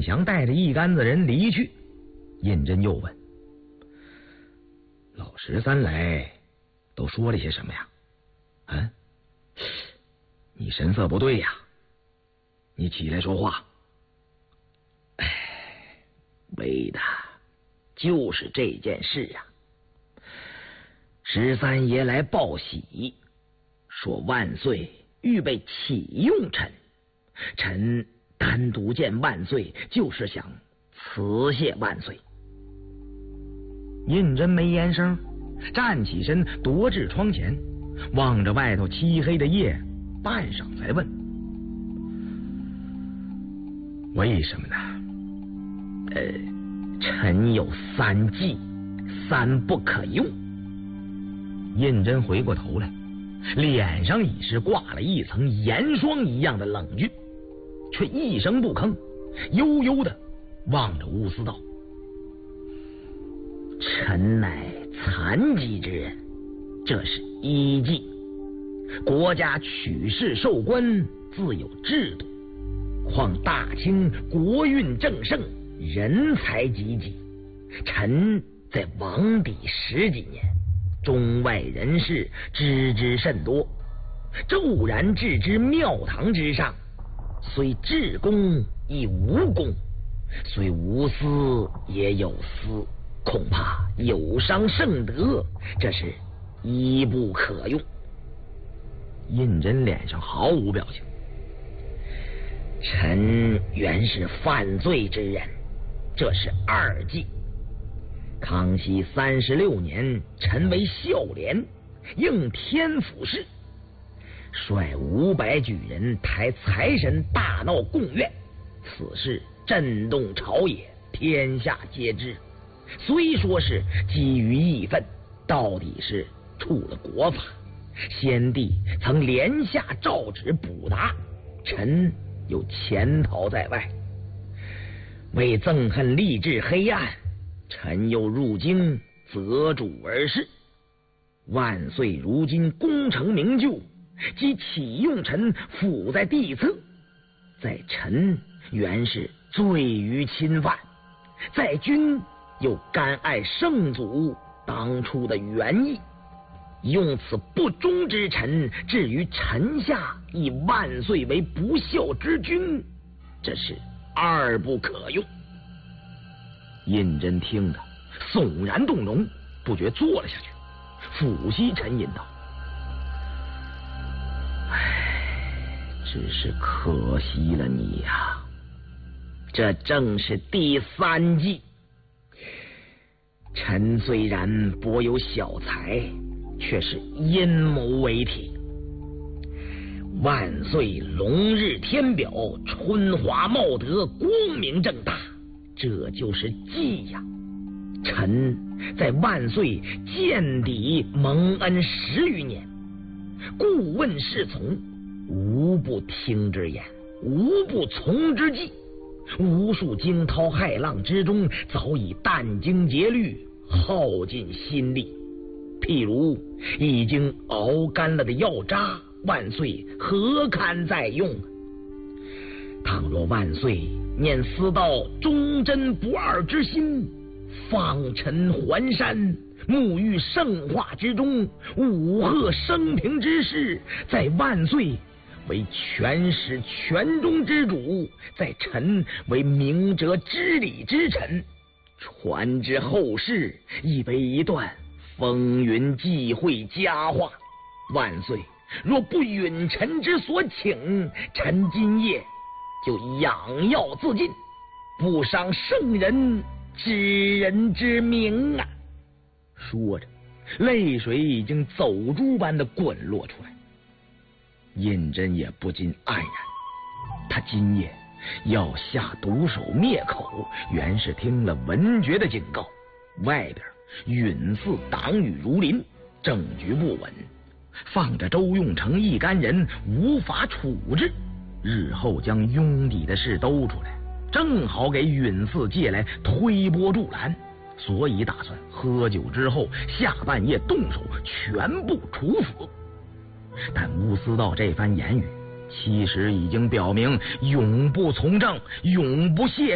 祥带着一干子人离去，胤禛又问：老13来都说了些什么呀？啊，你神色不对呀，你起来说话。 为的就是这件事啊。13爷来报喜，说万岁预备启用臣，臣单独见万岁，就是想辞谢万岁。 胤禛没言声，站起身踱至窗前，望着外头漆黑的夜，半晌才问：为什么呢？ 臣有3计，3不可用。 胤禛回过头来，脸上已是挂了一层严霜一样的冷峻，却一声不吭，悠悠的望着乌思道： 臣乃残疾之人，这是1计。国家取士授官自有制度，况大清国运正盛，人才济济，臣在王邸10几年，中外人士知之甚多，骤然置之庙堂之上，虽至公亦无功，虽无私也有私，恐怕有伤圣德，这是一不可用。 胤禛脸上毫无表情。 臣原是犯罪之人，这是2计。康熙36年，臣为孝廉，应天府事，率500举人抬财神大闹贡院，此事震动朝野，天下皆知。虽说是基于义愤，到底是触了国法。先帝曾连下诏旨补达，臣又潜逃在外，为憎恨吏治黑暗，臣又入京择主而事。万岁如今功成名就，即启用臣辅在帝侧，在臣原是罪于侵犯，在君又甘爱圣祖当初的原意，用此不忠之臣置于臣下，以万岁为不孝之君，这是2不可用。 胤禛听得悚然动容，不觉坐了下去，抚膝沉吟道： 只是可惜了你呀，这正是第3计。臣虽然颇有小才，却是阴谋为体。万岁龙日天表，春华茂德，光明正大，这就是计呀。臣在万岁见底蒙恩10余年，顾问侍从，无不听之言，无不从之计。无数惊涛骇浪之中，早已殚精竭虑，耗尽心力。譬如已经熬干了的药渣，万岁何堪再用？倘若万岁念思到忠贞不二之心，放臣还山，沐浴圣化之中，武贺升平之事，在万岁为全始全中之主，在臣为明哲知礼之臣，传之后世，亦为一段风云际会佳话。万岁若不允臣之所请，臣今夜就养药自尽，不伤圣人知人之明啊！说着，泪水已经走珠般的滚落出来。胤禛也不禁黯然，他今夜要下毒手灭口，原是听了文觉的警告，外边允祀党羽如林，政局不稳，放着周用成一干人无法处置，日后将拥邸的事兜出来，正好给允祀借来推波助澜，所以打算喝酒之后下半夜动手全部处死。但乌思道这番言语其实已经表明永不从政，永不懈